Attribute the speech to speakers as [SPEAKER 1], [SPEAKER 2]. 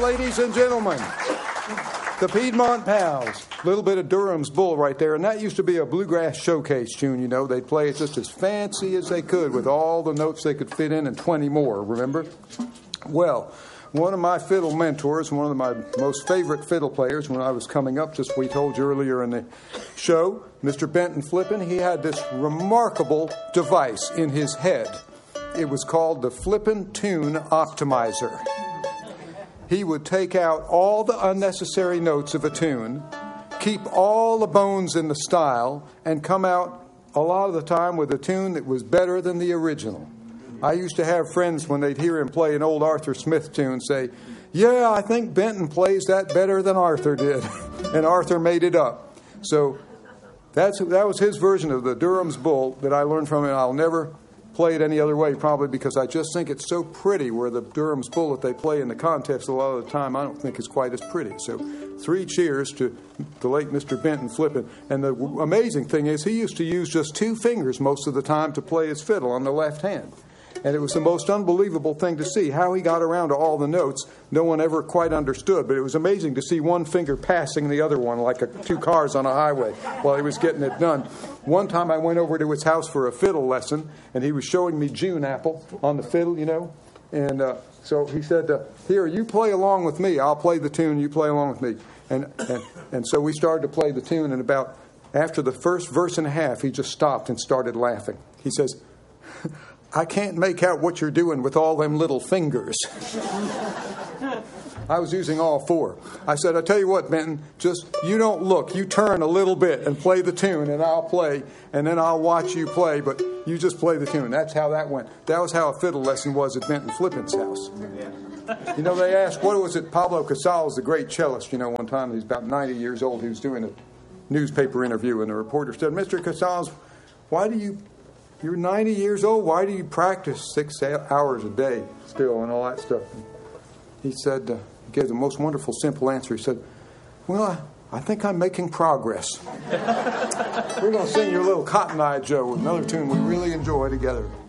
[SPEAKER 1] ladies and gentlemen, the Piedmont Pals. A little bit of Durham's Bull right there. And that used to be a bluegrass showcase tune, you know. They'd play it just as fancy as they could with all the notes they could fit in and 20 more, remember? Well, one of my fiddle mentors, one of my most favorite fiddle players when I was coming up, just we told you earlier in the show, Mr. Benton Flippin, he had this remarkable device in his head. It was called the Flippin Tune Optimizer. He would take out all the unnecessary notes of a tune, keep all the bones in the style, and come out a lot of the time with a tune that was better than the original. I used to have friends, when they'd hear him play an old Arthur Smith tune, say, "Yeah, I think Benton plays that better than Arthur did." And Arthur made it up. So that was his version of the Durham's Bull that I learned from him. I'll never play it any other way, probably because I just think it's so pretty, where the Durham's Bull that they play in the contest a lot of the time, I don't think is quite as pretty. So 3 cheers to the late Mr. Benton Flippin. And the amazing thing is he used to use just 2 fingers most of the time to play his fiddle on the left hand. And it was the most unbelievable thing to see. How he got around to all the notes, no one ever quite understood. But it was amazing to see one finger passing the other one like 2 cars on a highway while he was getting it done. One time I went over to his house for a fiddle lesson, and he was showing me June Apple on the fiddle, you know. And so he said, "Here, you play along with me. I'll play the tune. You play along with me." And so we started to play the tune, and about after the first verse and a half, he just stopped and started laughing. He says, "I can't make out what you're doing with all them little fingers." I was using all 4. I said, "I tell you what, Benton, just you don't look. You turn a little bit and play the tune, and I'll play, and then I'll watch you play, but you just play the tune." That's how that went. That was how a fiddle lesson was at Benton Flippin's house. You know, they asked, what was it, Pablo Casals, the great cellist, you know, one time, he's about 90 years old, he was doing a newspaper interview, and the reporter said, "Mr. Casals, you're 90 years old. Why do you practice 6 hours a day still and all that stuff?" He said, he gave the most wonderful, simple answer. He said, "Well, I think I'm making progress." We're going to sing your little Cotton Eye Joe with another tune we really enjoy together.